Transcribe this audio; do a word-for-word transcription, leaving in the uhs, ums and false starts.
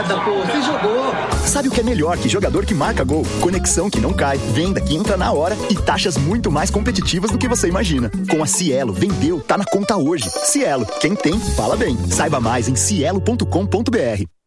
nada, pô. Você jogou. Sabe o que é melhor que jogador que marca gol? Conexão que não cai, venda que entra na hora e taxas muito mais competitivas do que você imagina. Com a Cielo, vendeu, tá na conta hoje. Cielo, quem tem, fala bem. Saiba mais em cielo ponto com ponto br.